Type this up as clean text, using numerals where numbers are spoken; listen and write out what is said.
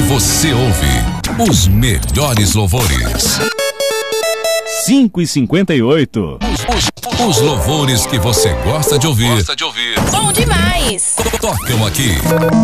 você ouve os melhores louvores. 5h58. Os louvores que você gosta de ouvir. Bom demais! Tocam aqui